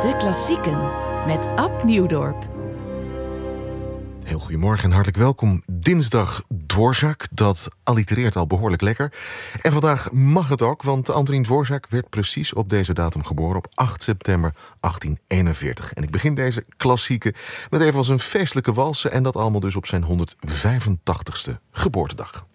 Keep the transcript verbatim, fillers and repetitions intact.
De Klassieken met Ab Nieuwdorp. Heel goedemorgen en hartelijk welkom. Dinsdag Dvorak, dat allitereert al behoorlijk lekker. En vandaag mag het ook, want Antonín Dvorak werd precies op deze datum geboren, op acht september achttien eenenveertig. En ik begin deze klassieke met even als een feestelijke walsen, en dat allemaal dus op zijn honderdvijfentachtigste geboortedag.